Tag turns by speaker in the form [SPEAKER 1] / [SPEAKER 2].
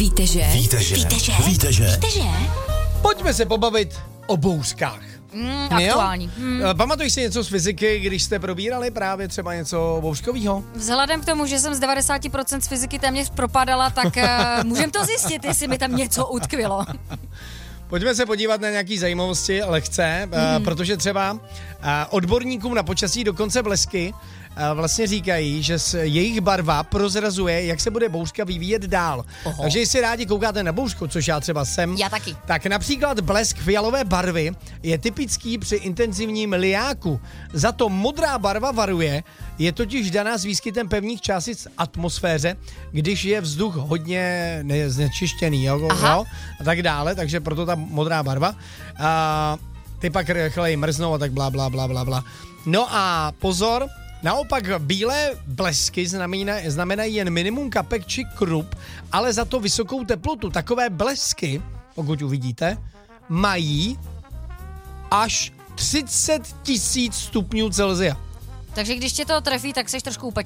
[SPEAKER 1] Víte, že?
[SPEAKER 2] Pojďme se pobavit o bouřkách.
[SPEAKER 3] Aktuální.
[SPEAKER 2] Pamatuješ si něco z fyziky, když jste probírali právě třeba něco bouřkovýho?
[SPEAKER 3] Vzhledem k tomu, že jsem z 90% z fyziky téměř propadala, tak můžeme to zjistit, jestli mi tam něco utkvilo.
[SPEAKER 2] Pojďme se podívat na nějaký zajímavosti lehce, protože třeba odborníkům na počasí dokonce blesky vlastně říkají, že jejich barva prozrazuje, jak se bude bouřka vyvíjet dál.
[SPEAKER 3] Oho.
[SPEAKER 2] Takže jestli rádi koukáte na bouřku, což já třeba jsem,
[SPEAKER 3] Já taky.
[SPEAKER 2] tak například blesk fialové barvy je typický při intenzivním lijáku. Za to modrá barva varuje, je totiž daná s výskytem pevných částic v atmosféře, když je vzduch hodně znečištěný, jo, a tak dále, takže proto ta modrá barva. Ty pak rychleji mrznou a tak blá, blá, blá, blá, blá. No a pozor, naopak bílé blesky znamenají jen minimum kapek či krup, ale za to vysokou teplotu. Takové blesky, pokud uvidíte, mají až 30 000 stupňů Celsia.
[SPEAKER 3] Takže když tě to trefí, tak seš trošku upečený.